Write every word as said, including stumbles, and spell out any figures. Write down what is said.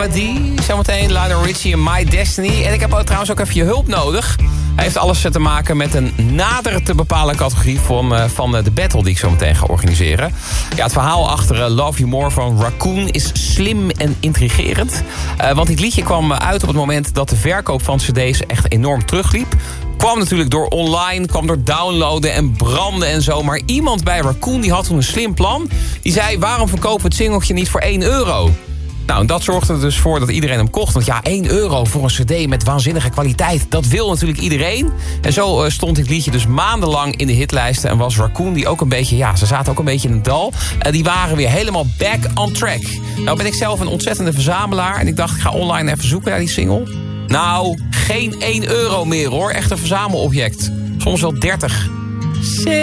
Abadi. Zometeen Lionel Richie en My Destiny. En ik heb ook trouwens ook even je hulp nodig. Hij heeft alles te maken met een nader te bepalen categorie van, uh, van de battle die ik zo meteen ga organiseren. Ja, het verhaal achter uh, Love You More van Raccoon is slim en intrigerend. Uh, want dit liedje kwam uit op het moment dat de verkoop van cd's echt enorm terugliep. Kwam natuurlijk door online, kwam door downloaden en branden en zo. Maar iemand bij Raccoon die had toen een slim plan. Die zei, waarom verkopen we het singeltje niet voor één euro? Nou, en dat zorgde er dus voor dat iedereen hem kocht. Want ja, één euro voor een cd met waanzinnige kwaliteit. Dat wil natuurlijk iedereen. En zo uh, stond dit liedje dus maandenlang in de hitlijsten. En was Raccoon die ook een beetje, ja, ze zaten ook een beetje in het dal. Uh, die waren weer helemaal back on track. Nou ben ik zelf een ontzettende verzamelaar. En ik dacht, ik ga online even zoeken naar die single. Nou, geen één euro meer hoor. Echt een verzamelobject. Soms wel dertig.